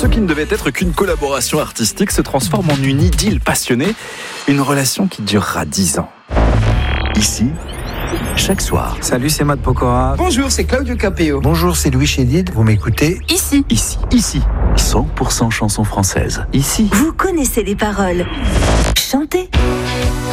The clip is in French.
Ce qui ne devait être qu'une collaboration artistique se transforme en une idylle passionnée, une relation qui durera 10 ans. Ici, chaque soir. Salut, c'est Matt Pokora. Bonjour, c'est Claudio Capéo. Bonjour, c'est Louis Chédid. Vous m'écoutez ? Ici. 100% chansons françaises. Ici. Vous connaissez les paroles. Chantez.